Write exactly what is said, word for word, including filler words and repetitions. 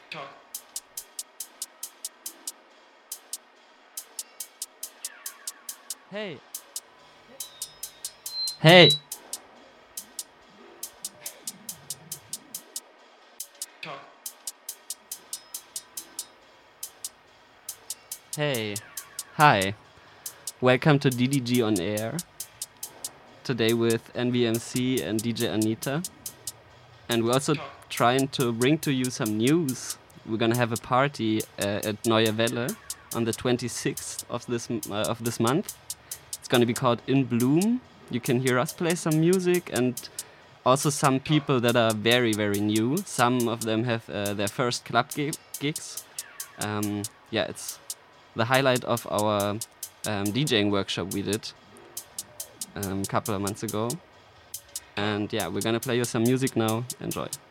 Hey. Hey. Hey. Hi. Welcome to D D G on Air. Today with N V M C and D J Anita. And we're also trying to bring to you some news. We're gonna have a party uh, at Neue Welle on the twenty-sixth of this m- uh, of this month. It's gonna be called In Bloom. You can hear us play some music and also some people that are very very new. Some of them have uh, their first club gi- gigs. Um, yeah, it's the highlight of our um, DJing workshop we did a um, couple of months ago. And yeah, we're gonna play you some music now. Enjoy.